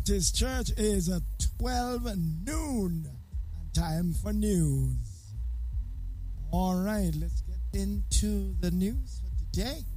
Baptist Church is at 12 noon. And time for news. All right, let's get into the news for today.